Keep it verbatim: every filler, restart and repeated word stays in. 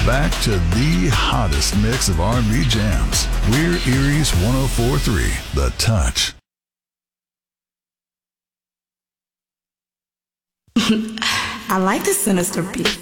back to the hottest mix of R and B jams. We're Erie's one oh four point three, The Touch. I like the sinister beat.